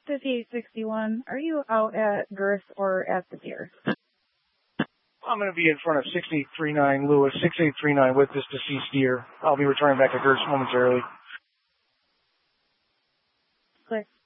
5861. Are you out at Girth or at the pier? I'm going to be in front of 6839 Lewis, 6839 with this deceased deer. I'll be returning back to Girth momentarily. Click.